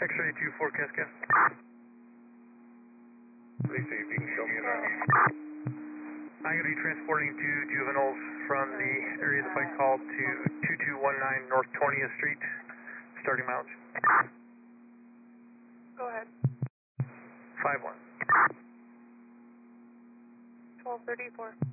X-ray 24 Cascade. Please see if you can show me around. I'm going to be transporting two juveniles from the area the bike called to 2219 North 20th Street, starting mileage. Go ahead. 51. 1234.